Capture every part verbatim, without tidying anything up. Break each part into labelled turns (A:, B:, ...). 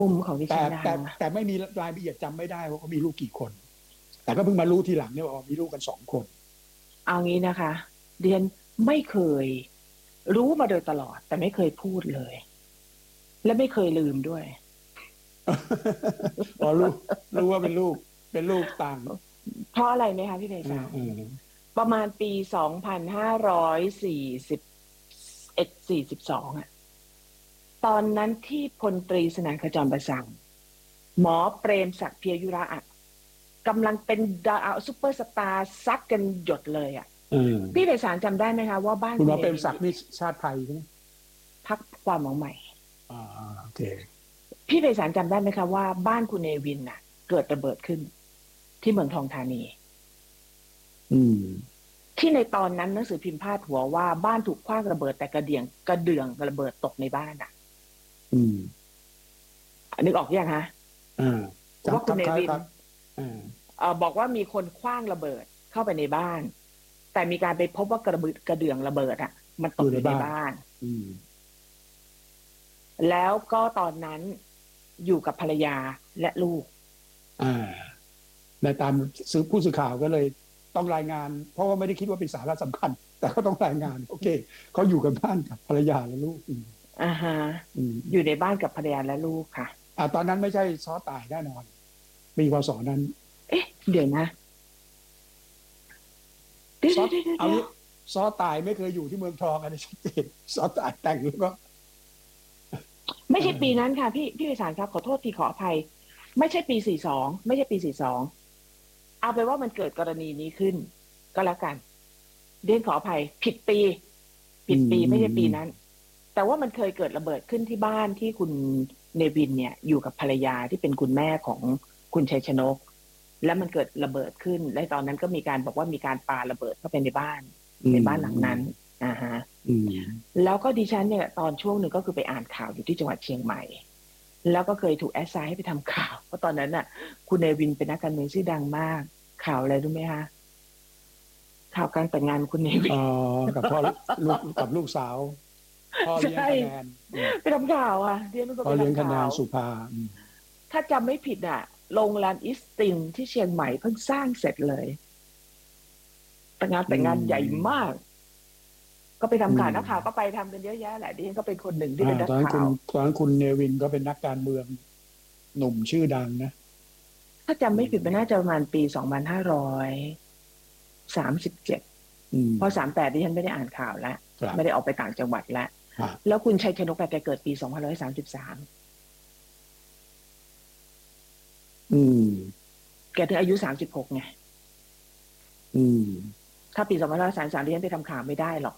A: มุมของดิ
B: แต่
A: ฉันนะ
B: แต่
A: คะ
B: แต่ไม่มีรายละเอียดจำไม่ได้ว่าเขามีลูกกี่คนแต่ก็เพิ่งมารู้ทีหลังเนี่ยว่ามีลูกกันสองคน
A: เอางี้นะคะดิฉันไม่เคยรู้มาโดยตลอดแต่ไม่เคยพูดเลยและไม่เคยลืมด้วย
B: อ๋อรู้รู้ว่าเป็นลูกเป็นลูกต่าง
A: เพราะอะไรไหมคะพี่ไพ
B: เอ
A: ศาล
B: อเออ
A: ประมาณปีสองพันห้าร้อยสี่สิบเอ็ดสี่สิบสองอะตอนนั้นที่พลตรีสนั่นขจรประสังหมอเปรมศักดิ์เพียรยุระอะกำลังเป็นดาวซุปเปอร์สตาร์ซัดกันหยดเลยอะ
B: เออ
A: พี่ไพศาลจำได้ไหมคะว่าบ้าน
B: คุณหมอ
A: คุณเนวิน
B: เปรมศักดิ์นี่ชาติไทยใช่ไหม
A: พักความหวังใหม่
B: อ่าโอเค
A: พี่ไพศาลจำได้ไหมคะว่าบ้านคุณเนวินน่ะเกิดระเบิดขึ้นที่เมืองทองธานี
B: อืม
A: ที่ในตอนนั้นหนังสือพิมพ์พาดหัวว่าบ้านถูกขว้างระเบิดแต่กระเดียงกระเดื่องระเบิดตกในบ้านอ่ะ
B: อืม
A: นึกออกยังฮะ
B: อ่าครับ
A: ว่าคุณเนวิน
B: ครับครับอ่า
A: เอ่อบอกว่ามีคนขว้างระเบิดเข้าไปในบ้านแต่มีการไปพบว่ากระเบิดกระเดื่องระเบิดอ่ะมันตกอยู่ใน
B: อยู่ในบ้าน
A: บ้าน
B: อืม
A: แล้วก็ตอนนั้นอยู่กับภรรยาและลูก
B: อ่าในตามสื่อผู้สื่อข่าวก็เลยต้องรายงานเพราะว่าไม่ได้คิดว่าเป็นสาระสำคัญแต่ก็ต้องรายงานโอเคเขาอยู่กับบ้านกับภรรยาและลูกอืม
A: อ่าฮะ
B: อืม
A: อยู่ในบ้านกับภรรยาและลูกค่ะ
B: อ่าตอนนั้นไม่ใช่ซ้อตายแน่นอนปีพศนั้น
A: เอ๊ะเดี๋ยวนะเดี๋ยว
B: ซ้อ
A: เดี๋ยวเดี๋ยว
B: เอางี้
A: เดี๋ยว
B: ซ้อตายไม่เคยอยู่ที่เมืองทองอันนี้ชัดเจนซ้อตายแต่งแล้วก็
A: ไม่
B: เอ
A: ใช่ปีนั้น
B: อ
A: ค่ะพี่พี่ไพศาลครับขอโทษทีขออภัยไม่ใช่ปีสี่สองไม่ใช่ปีสี่สอง เอาไปนว่ามันเกิดกรณีนี้ขึ้นก็แล้วกันเรียนขออภัยผิดปี
B: อื
A: ผิด
B: ม
A: ปีไม่ใช่
B: อืมอืม
A: ปีนั้นแต่ว่ามันเคยเกิดระเบิดขึ้นที่บ้านที่คุณเนวินเนี่ยอยู่กับภรรยาที่เป็นคุณแม่ของคุณชัยชนกและมันเกิดระเบิดขึ้นและตอนนั้นก็มีการบอกว่ามีการปาระเบิดเข้าไปในบ้าน
B: อืม
A: ในบ้านหลัง
B: อืม
A: นั้นอ่าฮะ
B: อืม
A: แล้วก็ดิฉันเนี่ยตอนช่วงหนึ่งก็คือไปอ่านข่าวอยู่ที่จังหวัดเชียงใหม่แล้วก็เคยถูกแอสไซน์ให้ไปทำข่าวเพราะตอนนั้นน่ะคุณเนวินเป็นนักการเมืองชื่อดังมากข่าวอะไรรู้ไหมคะ ข่าวการแต่งงานคุณเนวิ
B: เอ่
A: น
B: อกับพ่อลูกกับลูกสาวพ่อ
A: ใช
B: เลี้ยง่คะแนนอืม
A: ไปทำข่าวอ่ะเรียนเป็นคน
B: พ่อ
A: ไป
B: เลี้ยงคะ
A: ทำข่าว
B: แนนสุภาอืม
A: ถ้าจำไม่ผิดอ่ะโรงแรมอิสตินที่เชียงใหม่เพิ่งสร้างเสร็จเลยแต่งาน
B: อื
A: แต่งงานใหญ่
B: ม
A: มากก็ไป
B: อื
A: ทำข่าวนักข่าวก็
B: ม
A: ไปทำกันเยอะแยะแหละดิฉันก็เป็นคนหนึ่งที่
B: อ่า
A: เป็นนั
B: ตอนนั้นคุณ
A: กข่าว
B: ตอนนั้นคุณเนวินก็เป็นนักการเมืองหนุ่มชื่อดังนะ
A: ถ้าจำ
B: อื
A: ไม่ผิดมันน่าจะ
B: ม
A: ประมาณปีสองพันห้าร้อยสามสิบเจ็ด
B: อืม
A: พอสามแปดดิฉันไม่ได้อ่านข่าวแล้ว
B: ครับ
A: ไม่ได้ออกไปต่างจังหวัดแล้ว
B: อ่า
A: แล้วคุณชัยชนกแกเกิดปีสองพันร้อยสามสิบสาม
B: อืม
A: แกถึงอายุสามสิบหกไง
B: อืม
A: ถ้าปีสองพันห้าร้อยสามสิบสามดิฉันไปทำข่าวไม่ได้หรอก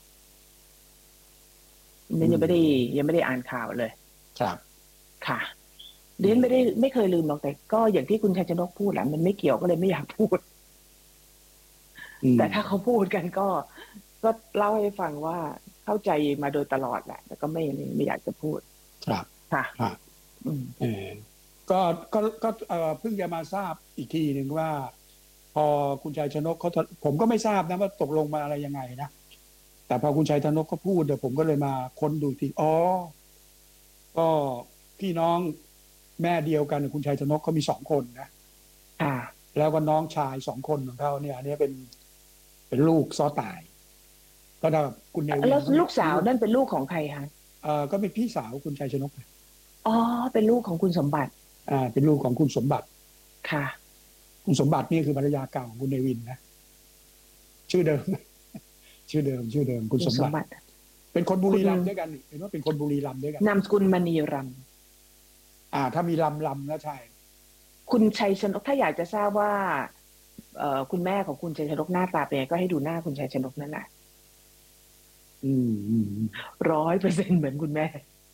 B: อื
A: มันยังไม่ได้
B: ม
A: ยังไม่ได้อ่านข่าวเลย
B: ครับ
A: ค่ะดิ
B: อื
A: ฉันไม่ได้
B: ม
A: ไม่เคยลืมหรอกแต่ก็อย่างที่คุณชัยชนกพูดแหละมันไม่เกี่ยวก็เลยไม่อยากพูด
B: อืม
A: แต่ถ้าเขาพูดกันก็ก็เล่าให้ฟังว่าเข้าใจมาโดยตลอดแหละแต่ก็ไม่ไม่ไม่อยากจะพูด
B: ครับ
A: ค่ะ
B: ครับ
A: อืม
B: เออก็ก็ก็เอ่อเพิ่งจะมาทราบอีกทีหนึ่งว่าพอคุณชัยชนกเขาผมก็ไม่ทราบนะว่าตกลงมาอะไรยังไงนะแต่พอคุณชัยชนกเขาพูดเดี๋ยวผมก็เลยมาค้นดูทีอ๋อก็พี่น้องแม่เดียวกันกับคุณชัยชนกเขามีสองคนนะ
A: ค่ะ
B: แล้วก็น้องชายสองคนของเขาเนี่ยอันนี้เป็นเป็นลูกซ้อตายก็ถ้าคุณเนวิน
A: แล้ว
B: เขามี
A: ลูกสาว
B: มีลูก
A: นั่นเป็นลูกของใครคะ
B: เอ่อก็เป็นพี่สาวคุณชัยชนก
A: อ๋อเป็นลูกของคุณสมบัติ
B: อ่าเป็นลูกของคุณสมบัติ
A: ค่ะ
B: คุณสมบัตินี่คือภรรยาเก่าของคุณเนวินนะชื่อเดิมชื่อเดิมชื่อเดิมคุณ
A: คุณ
B: สมบัติ
A: สมบัติ
B: เป็นคนบุ
A: คุณ
B: รีรัมย์ด้วยกันนี่เห็นว่าเป็นคนบุรีรัมย์ด้วยกัน
A: นามสกุลมณีรัมย์
B: อ่าถ้ามีลำลำแล้วใช่
A: คุณชัยชนกถ้าอยากจะทราบว่าเอ่อคุณแม่ของคุณชัยชนกหน้าตาเป็นไงก็ให้ดูหน้าคุณชัยชนกนั่นแหละ
B: อืมอืม
A: ร้อยเปอร์เซ็นต์เหมือนคุณแม่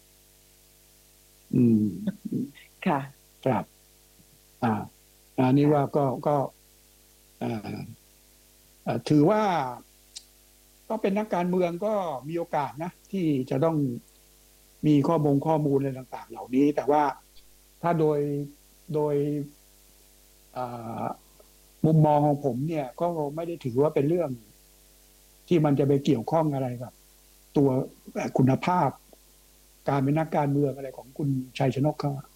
B: อืม
A: ค่ะ
B: ครับอ่าอันนี้ว่า
A: ค่ะ
B: ก็ก็อ่าอ่าถือว่าก็เป็นนักการเมืองก็มีโอกาสนะที่จะต้องมีข้อมูลข้อมูลอะไรต่างๆเหล่านี้แต่ว่าถ้าโดยโดยอ่ามุมมองของผมเนี่ยก็ไม่ได้ถือว่าเป็นเรื่องที่มันจะไปเกี่ยวข้องอะไรกับตัวคุณภาพการเป็นนักการเมืองอะไรของคุณชัยชนกเขา